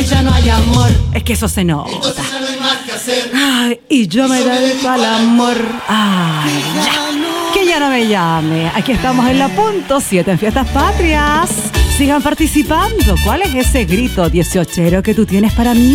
que ya no hay amor. Es que eso se nota. Entonces ya no hay más que hacer. Ay, y yo me dedico al amor. Ay, ya. Que ya no me llame. Aquí estamos en la punto 7 en Fiestas Patrias. Sigan participando. ¿Cuál es ese grito 18ero que tú tienes para mí?